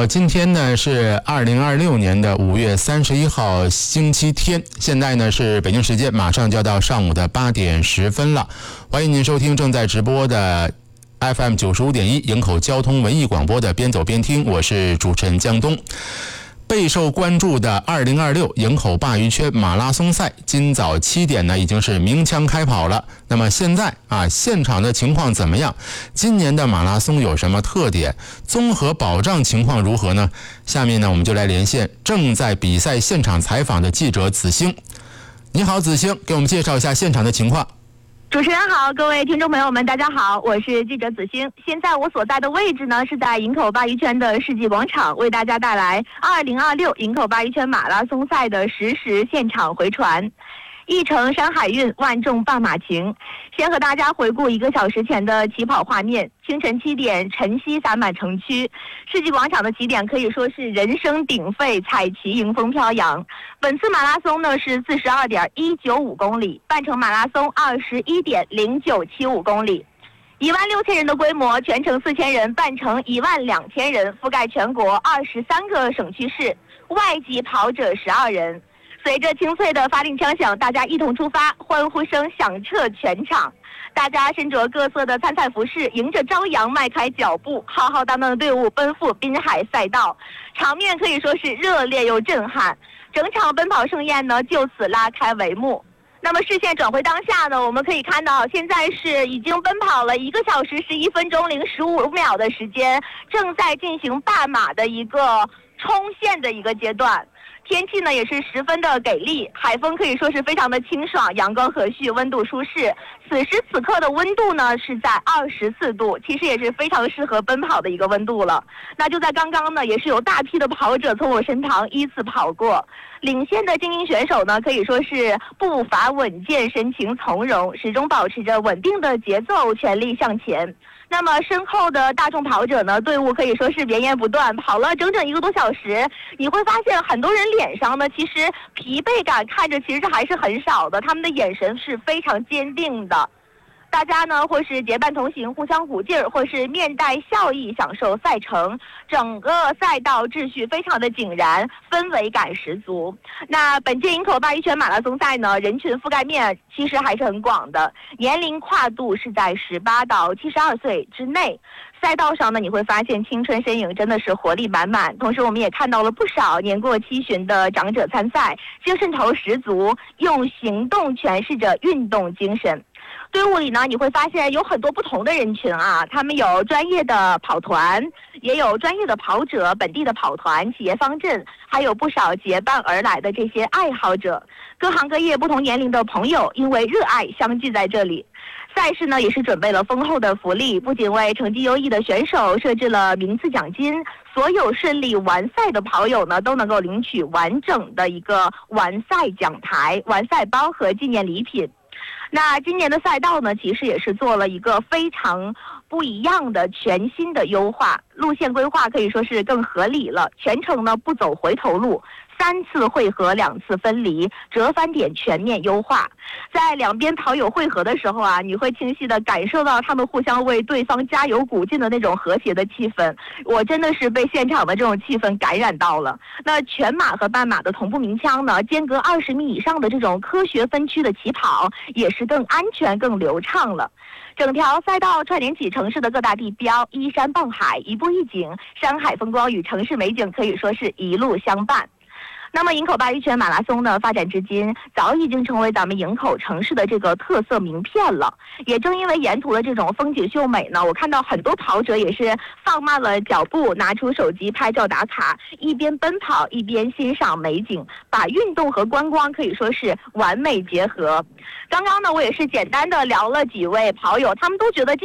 好，今天呢是2026年的5月31号星期天，现在呢是北京时间马上就要到上午的8点10分了。欢迎您收听正在直播的 FM 95.1营口交通文艺广播的边走边听，我是主持人江东。备受关注的2026营口鲅鱼圈马拉松赛，今早7点呢已经是鸣枪开跑了。那么现在现场的情况怎么样？今年的马拉松有什么特点？综合保障情况如何呢？下面呢我们就来连线正在比赛现场采访的记者子星。你好，子星，给我们介绍一下现场的情况。 主持人好，各位听众朋友们，大家好，我是记者子星。现在我所在的位置呢是在营口鲅鱼圈的世纪广场，为大家带来2026营口鲅鱼圈马拉松赛的实时现场回传。一城山海韵，万众傍马情。先和大家回顾1个小时前的起跑画面。清晨7点，晨曦洒满城区，世纪广场的起点可以说是人声鼎沸，彩旗迎风飘扬。本次马拉松呢是42.195公里，半程马拉松21.0975公里。16000人的规模，全程4000人，半程12000人，覆盖全国23个省区市，外籍跑者12人。随着清脆的发令枪响，大家一同出发，欢呼声响彻全场。大家身着各色的参赛服饰，迎着朝阳迈开脚步，浩浩荡荡的队伍奔赴滨海赛道，场面可以说是热烈又震撼。整场奔跑盛宴呢就此拉开帷幕。那么视线转回当下呢，我们可以看到现在是已经奔跑了1个小时11分钟零15秒的时间，正在进行半马的一个冲线的一个阶段。天气呢也是十分的给力，海风可以说是非常的清爽，阳光和煦，温度舒适。此时此刻的温度呢是在24度，其实也是非常适合奔跑的一个温度了。那就在刚刚呢，也是有大批的跑者从我身旁依次跑过。领先的精英选手呢，可以说是步伐稳健，神情从容，始终保持着稳定的节奏，全力向前。那么身后的大众跑者呢，队伍可以说是绵延不断，跑了整整1个多小时。你会发现很多人脸上呢，其实疲惫感看着其实还是很少的，他们的眼神是非常坚定的。大家呢或是结伴同行，互相鼓劲儿，或是面带笑意享受赛程，整个赛道秩序非常的井然，氛围感十足。那本届营口鲅鱼圈马拉松赛呢，人群覆盖面其实还是很广的，年龄跨度是在18到72岁之内。赛道上呢，你会发现青春身影真的是活力满满，同时我们也看到了不少年过70的长者参赛，精神头十足，用行动诠释着运动精神。队伍里呢，你会发现有很多不同的人群啊，他们有专业的跑团，也有专业的跑者，本地的跑团、企业方阵，还有不少结伴而来的这些爱好者，各行各业不同年龄的朋友因为热爱相聚在这里。赛事呢也是准备了丰厚的福利，不仅为成绩优异的选手设置了名次奖金，所有顺利完赛的跑友呢都能够领取完整的一个完赛奖牌、完赛包和纪念礼品。那今年的赛道呢，其实也是做了一个非常不一样的全新的优化，路线规划可以说是更合理了，全程呢不走回头路，3次汇合2次分离，折返点全面优化。在两边跑友汇合的时候啊，你会清晰地感受到他们互相为对方加油鼓劲的那种和谐的气氛，我真的是被现场的这种气氛感染到了。那全马和半马的同步鸣枪呢，间隔20米以上的这种科学分区的起跑也是更安全更流畅了。整条赛道串联起城市的各大地标，依山傍海，一步一景，山海风光与城市美景可以说是一路相伴。那么营口鲅鱼圈马拉松呢，发展至今早已经成为咱们营口城市的这个特色名片了。也正因为沿途的这种风景秀美呢，我看到很多跑者也是放慢了脚步，拿出手机拍照打卡，一边奔跑一边欣赏美景，把运动和观光可以说是完美结合。刚刚呢，我也是简单的聊了几位跑友，他们都觉得